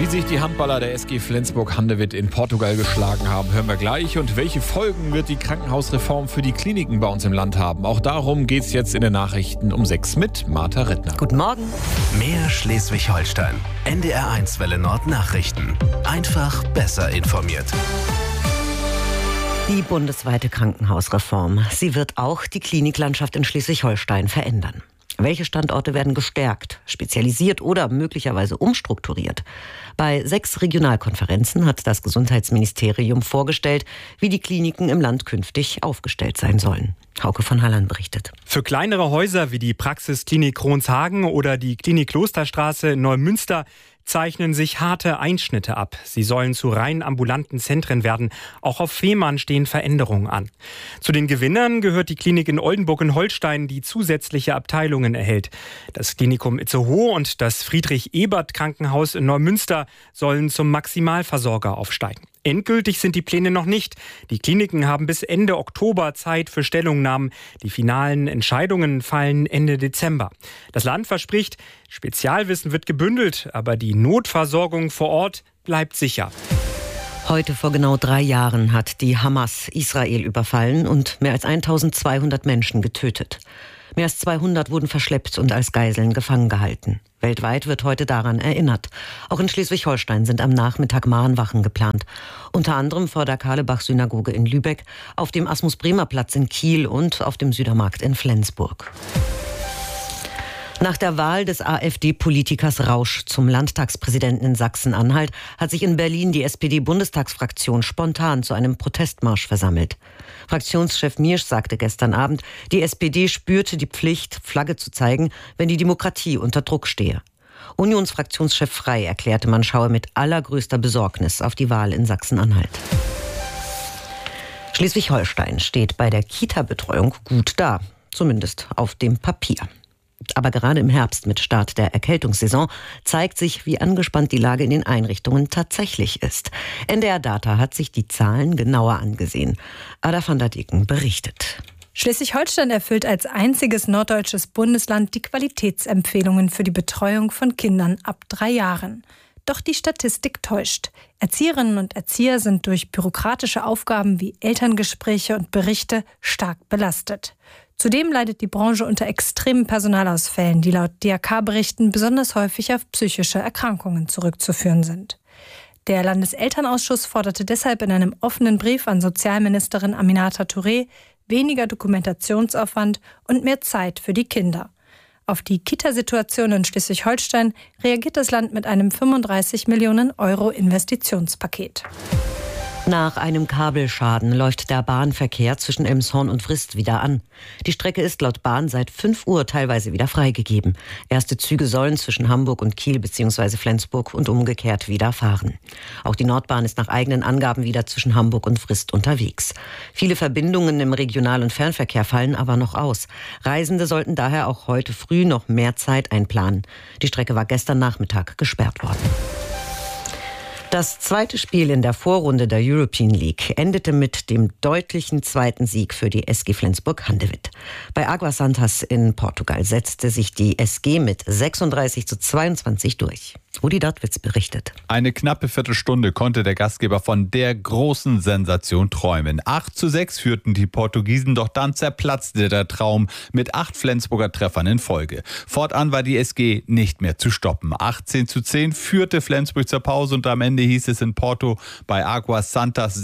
Wie sich die Handballer der SG Flensburg-Handewitt in Portugal geschlagen haben, hören wir gleich. Und welche Folgen wird die Krankenhausreform für die Kliniken bei uns im Land haben? Auch darum geht es jetzt in den Nachrichten um 6 mit Martha Rittner. Guten Morgen. Mehr Schleswig-Holstein. NDR1 Welle Nord Nachrichten. Einfach besser informiert. Die bundesweite Krankenhausreform. Sie wird auch die Kliniklandschaft in Schleswig-Holstein verändern. Welche Standorte werden gestärkt, spezialisiert oder möglicherweise umstrukturiert? Bei 6 Regionalkonferenzen hat das Gesundheitsministerium vorgestellt, wie die Kliniken im Land künftig aufgestellt sein sollen. Hauke von Halland berichtet. Für kleinere Häuser wie die Praxisklinik Kronshagen oder die Klinik Klosterstraße in Neumünster zeichnen sich harte Einschnitte ab. Sie sollen zu rein ambulanten Zentren werden. Auch auf Fehmarn stehen Veränderungen an. Zu den Gewinnern gehört die Klinik in Oldenburg in Holstein, die zusätzliche Abteilungen erhält. Das Klinikum Itzehoe und das Friedrich-Ebert-Krankenhaus in Neumünster sollen zum Maximalversorger aufsteigen. Endgültig sind die Pläne noch nicht. Die Kliniken haben bis Ende Oktober Zeit für Stellungnahmen. Die finalen Entscheidungen fallen Ende Dezember. Das Land verspricht, Spezialwissen wird gebündelt, aber die Notversorgung vor Ort bleibt sicher. Heute vor genau 3 Jahren hat die Hamas Israel überfallen und mehr als 1200 Menschen getötet. Mehr als 200 wurden verschleppt und als Geiseln gefangen gehalten. Weltweit wird heute daran erinnert. Auch in Schleswig-Holstein sind am Nachmittag Mahnwachen geplant. Unter anderem vor der Karlebach-Synagoge in Lübeck, auf dem Asmus-Bremer-Platz in Kiel und auf dem Südermarkt in Flensburg. Nach der Wahl des AfD-Politikers Rausch zum Landtagspräsidenten in Sachsen-Anhalt hat sich in Berlin die SPD-Bundestagsfraktion spontan zu einem Protestmarsch versammelt. Fraktionschef Miersch sagte gestern Abend, die SPD spürte die Pflicht, Flagge zu zeigen, wenn die Demokratie unter Druck stehe. Unionsfraktionschef Frey erklärte, man schaue mit allergrößter Besorgnis auf die Wahl in Sachsen-Anhalt. Schleswig-Holstein steht bei der Kita-Betreuung gut da, zumindest auf dem Papier. Aber gerade im Herbst mit Start der Erkältungssaison zeigt sich, wie angespannt die Lage in den Einrichtungen tatsächlich ist. NDR Data hat sich die Zahlen genauer angesehen. Ada van der Deken berichtet. Schleswig-Holstein erfüllt als einziges norddeutsches Bundesland die Qualitätsempfehlungen für die Betreuung von Kindern ab 3 Jahren. Doch die Statistik täuscht. Erzieherinnen und Erzieher sind durch bürokratische Aufgaben wie Elterngespräche und Berichte stark belastet. Zudem leidet die Branche unter extremen Personalausfällen, die laut DRK-Berichten besonders häufig auf psychische Erkrankungen zurückzuführen sind. Der Landeselternausschuss forderte deshalb in einem offenen Brief an Sozialministerin Aminata Touré weniger Dokumentationsaufwand und mehr Zeit für die Kinder. Auf die Kita-Situation in Schleswig-Holstein reagiert das Land mit einem 35 Millionen Euro Investitionspaket. Nach einem Kabelschaden läuft der Bahnverkehr zwischen Elmshorn und Frist wieder an. Die Strecke ist laut Bahn seit 5 Uhr teilweise wieder freigegeben. Erste Züge sollen zwischen Hamburg und Kiel bzw. Flensburg und umgekehrt wieder fahren. Auch die Nordbahn ist nach eigenen Angaben wieder zwischen Hamburg und Frist unterwegs. Viele Verbindungen im Regional- und Fernverkehr fallen aber noch aus. Reisende sollten daher auch heute früh noch mehr Zeit einplanen. Die Strecke war gestern Nachmittag gesperrt worden. Das zweite Spiel in der Vorrunde der European League endete mit dem deutlichen zweiten Sieg für die SG Flensburg-Handewitt. Bei Águas Santas in Portugal setzte sich die SG mit 36:22 durch. Rudi Dattwitz berichtet. Eine knappe Viertelstunde konnte der Gastgeber von der großen Sensation träumen. 8:6 führten die Portugiesen, doch dann zerplatzte der Traum mit 8 Flensburger Treffern in Folge. Fortan war die SG nicht mehr zu stoppen. 18:10 führte Flensburg zur Pause und am Ende hieß es in Porto bei Águas Santas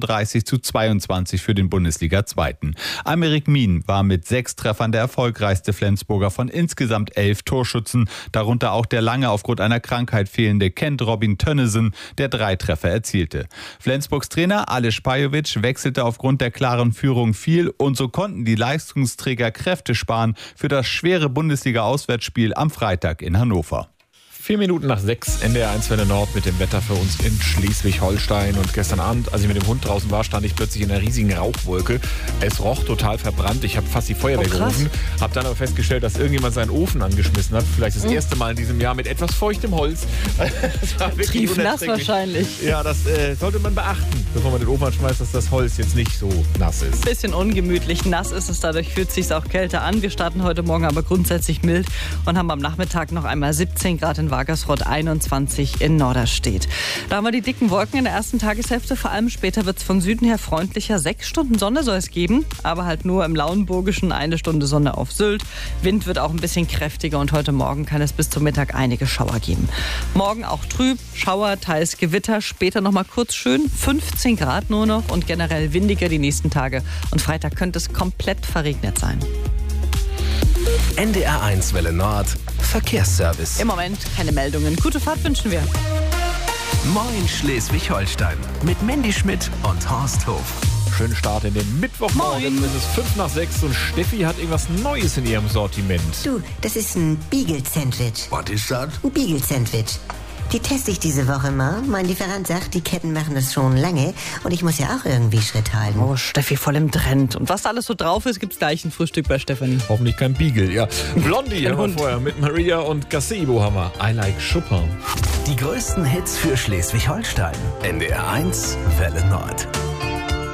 36:22 für den Bundesliga-Zweiten. Aymeric Min war mit 6 Treffern der erfolgreichste Flensburger von insgesamt 11 Torschützen, darunter auch der lange aufgrund einer Krankheit fehlende Kent Robin Tönnesen, der 3 Treffer erzielte. Flensburgs Trainer Aleš Pajovic wechselte aufgrund der klaren Führung viel und so konnten die Leistungsträger Kräfte sparen für das schwere Bundesliga-Auswärtsspiel am Freitag in Hannover. 4 Minuten nach 6, NDR1 Welle Nord mit dem Wetter für uns in Schleswig-Holstein. Und gestern Abend, als ich mit dem Hund draußen war, stand ich plötzlich in einer riesigen Rauchwolke. Es roch total verbrannt. Ich habe fast die Feuerwehr gerufen. Habe dann aber festgestellt, dass irgendjemand seinen Ofen angeschmissen hat. Vielleicht das erste Mal in diesem Jahr mit etwas feuchtem Holz. Das war wirklich triefnass wahrscheinlich. Ja, das sollte man beachten, bevor man den Ofen anschmeißt, dass das Holz jetzt nicht so nass ist. Bisschen ungemütlich. Nass ist es, dadurch fühlt es sich auch kälter an. Wir starten heute Morgen aber grundsätzlich mild und haben am Nachmittag noch einmal 17 Grad in Wagen Wagersrott 21 in Norderstedt. Da haben wir die dicken Wolken in der ersten Tageshälfte. Vor allem später wird es von Süden her freundlicher. 6 Stunden Sonne soll es geben, aber halt nur im Lauenburgischen. 1 Stunde Sonne auf Sylt. Wind wird auch ein bisschen kräftiger und heute Morgen kann es bis zum Mittag einige Schauer geben. Morgen auch trüb, Schauer, teils Gewitter. Später noch mal kurz schön. 15 Grad nur noch und generell windiger die nächsten Tage. Und Freitag könnte es komplett verregnet sein. NDR1 Welle Nord, Verkehrsservice. Im Moment keine Meldungen. Gute Fahrt wünschen wir. Moin Schleswig-Holstein mit Mandy Schmidt und Horst Hof. Schönen Start in den Mittwochmorgen. Es ist 5:05 und Steffi hat irgendwas Neues in ihrem Sortiment. Du, das ist ein Beagle-Sandwich. Was ist das? Ein Beagle-Sandwich. Die teste ich diese Woche mal. Mein Lieferant sagt, die Ketten machen das schon lange und ich muss ja auch irgendwie Schritt halten. Oh, Steffi voll im Trend. Und was da alles so drauf ist, gibt's gleich ein Frühstück bei Stefanie. Hoffentlich kein Beagle, ja. Blondie haben wir vorher mit Maria und Gazebo haben wir. I Like Chopin. Die größten Hits für Schleswig-Holstein. NDR1 Welle Nord.